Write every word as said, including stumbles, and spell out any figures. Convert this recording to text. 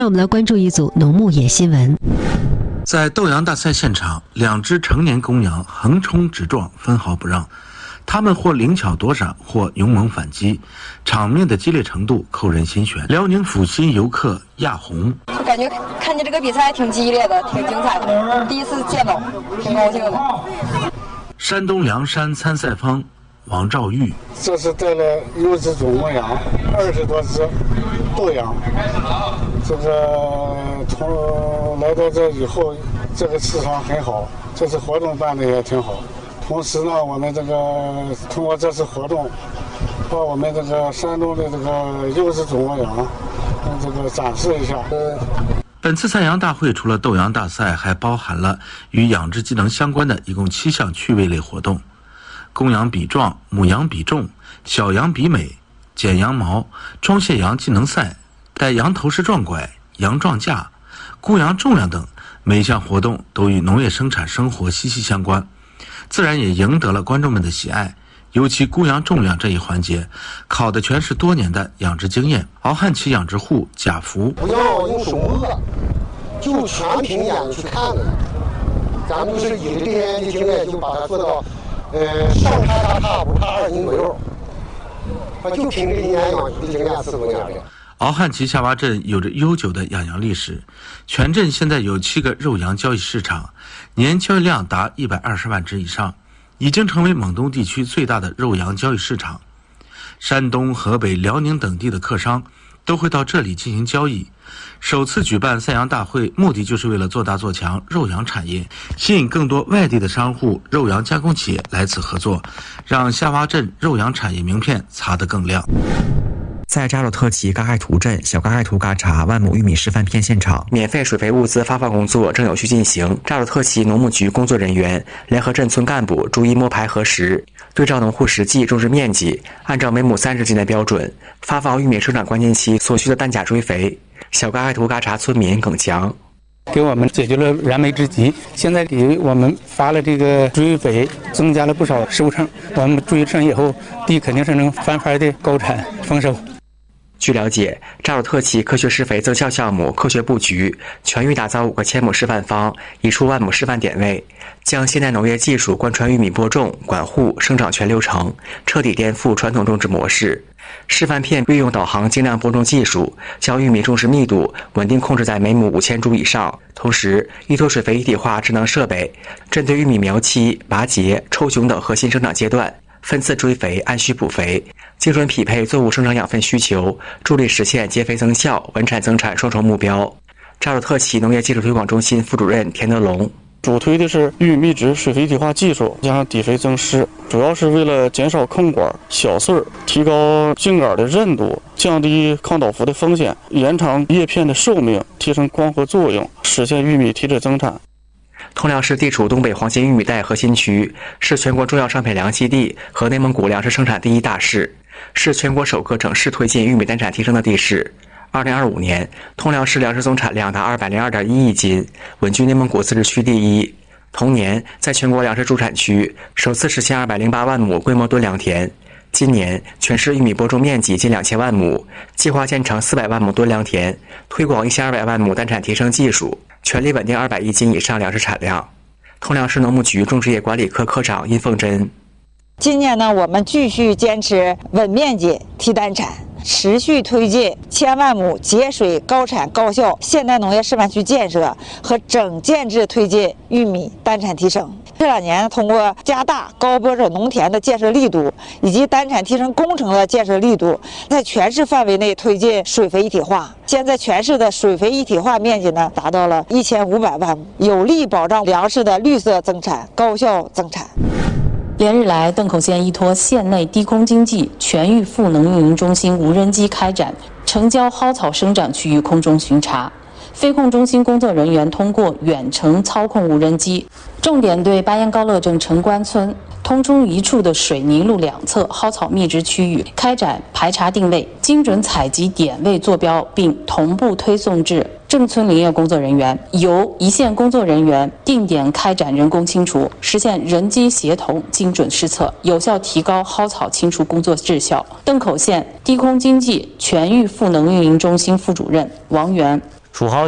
让我们来关注一组农牧野新闻。 在斗羊大赛现场，两只成年公羊横冲直撞，分毫不让。他们或灵巧躲闪，或勇猛反击，场面的激烈程度扣人心弦。辽宁阜新游客亚红， 就感觉看见这个比赛挺激烈的，挺精彩的，第一次见到，挺高兴的。 山东凉山参赛方王兆玉， 这次带了优质种牧羊，二十多只斗羊。这个从来到这以后，这个市场很好，这次活动办的也挺好。同时呢，我们这个通过这次活动，把我们这个山东的这个优质种牧羊，这个展示一下。 本次赛羊大会除了斗羊大赛，还包含了与养殖技能相关的一共七项趣味类活动：公羊比壮、母羊比重、小羊比美、剪羊毛、装卸羊技能赛、带羊头式撞拐、羊撞架、估羊重量等。每项活动都与农业生产生活息息相关，自然也赢得了观众们的喜爱。尤其估羊重量这一环节，考的全是多年的养殖经验。敖汉旗养殖户贾福， 不要用手握，就全凭眼去看的。咱们就是以这些的经验，就把它做到，呃，上咔咔咔，不怕二斤左右。啊，就凭这一年养鱼的经验，四多年的。 敖汉旗下洼镇有着悠久的养羊历史，全镇现在有七个肉羊交易市场，年交易量达一百二十万只以上，已经成为蒙东地区最大的肉羊交易市场。山东、河北、辽宁等地的客商都会到这里进行交易。首次举办赛羊大会，目的就是为了做大做强肉羊产业，吸引更多外地的商户、肉羊加工企业来此合作，让下洼镇肉羊产业名片擦得更亮。 在扎鲁特旗嘎盖图镇小嘎盖图嘎查万亩玉米示范片现场，免费水肥物资发放工作正有序进行。扎鲁特旗农牧局工作人员联合镇村干部逐一摸排核实，对照农户实际种植面积，按照每亩三十斤的标准，发放玉米生长关键期所需的氮钾追肥。小嘎盖图嘎查村民耿强， 给我们解决了燃眉之急，现在给我们发了这个追肥，增加了不少收成。我们追成以后，地肯定是能翻番的高产丰收。 据了解，扎鲁特旗科学施肥增效项目科学布局，全域打造五个千亩示范方，一处万亩示范点位，将现代农业技术贯穿玉米播种、管护、生长全流程，彻底颠覆传统种植模式。示范片运用导航精量播种技术，将玉米种植密度稳定控制在每亩五千株以上，同时依托水肥一体化智能设备，针对玉米苗期、拔节、抽雄等核心生长阶段，分次追肥，按需补肥，精准匹配作物生长养分需求，助力实现结肥增效、稳产增产双重目标。扎鲁特旗农业技术推广中心副主任田德龙， 主推的是玉米质水肥一体化技术，加上底肥增施，主要是为了减少空管、小穗儿，提高茎秆的韧度，降低抗倒伏的风险，延长叶片的寿命，提升光合作用，实现玉米体质增产。 通辽市地处东北黄金玉米带核心区，是全国重要商品粮基地和内蒙古粮食生产第一大市，是全国首个整市推进玉米单产提升的地市。二零二五年，通辽市粮食总产量达二百零二点一亿斤，稳居内蒙古自治区第一。同年，在全国粮食主产区首次实现二百零八万亩规模吨良田。今年，全市玉米播种面积近两千万亩，计划建成四百万亩吨良田，推广一千二百万亩单产提升技术，全力稳定二百亿斤以上粮食产量。通辽市农牧局种植业管理科科长殷凤珍， 今年呢，我们继续坚持稳面积提单产，持续推进千万亩节水高产高效现代农业示范区建设和整建制推进玉米单产提升。这两年，通过加大高播种农田的建设力度以及单产提升工程的建设力度，在全市范围内推进水肥一体化。现在全市的水肥一体化面积呢，达到了一千五百万亩，有力保障粮食的绿色增产、高效增产。 连日来，邓口县依托县内低空经济全域赋能运营中心无人机开展城郊蒿草生长区域空中巡查。飞控中心工作人员通过远程操控无人机，重点对巴彦高乐镇城关村通冲一处的水泥路两侧蒿草密植区域开展排查定位，精准采集点位坐标，并同步推送至镇村林业工作人员，由一线工作人员定点开展人工清除，实现人机协同精准施策，有效提高蒿草清除工作质效。邓口县低空经济全域赋能运营中心副主任王源， 属蒿